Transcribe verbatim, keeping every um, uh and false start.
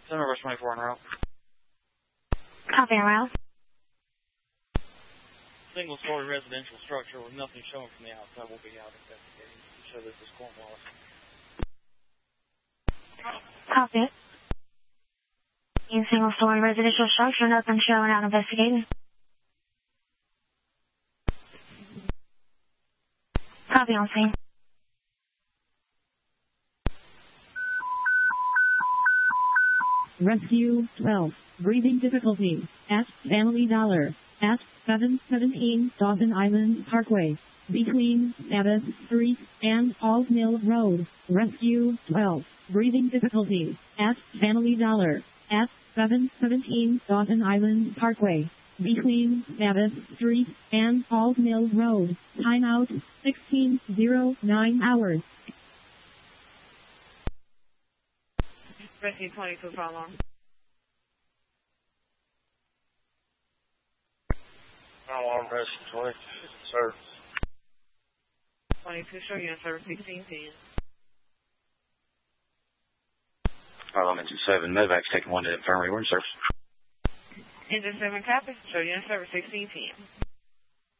Center West twenty-four en route. Copy, en route. Single-story residential structure with nothing showing from the outside will be out investigating to show this is Cornwallis. Copy it. In single-story residential structure, nothing showing out investigating. Copy on scene. Rescue twelve. Breathing difficulty. At Family Dollar. At seven seventeen Dawson Island Parkway. Between Sabbath Street and Old Mill Road. Rescue twelve. Breathing difficulty. At Family Dollar. At seven seventeen Dawson Island Parkway. Between Sabbath Street and Old Mill Road. Timeout sixteen oh nine hours. Rescue twenty-two, fire alarm. Fire alarm, rescue twenty-two, service. twenty-two, show unit service sixteen ten. Fire alarm, engine seven, Medevac's taking one to the infirmary. We're in service. Engine seven, copy. Show unit service sixteen ten.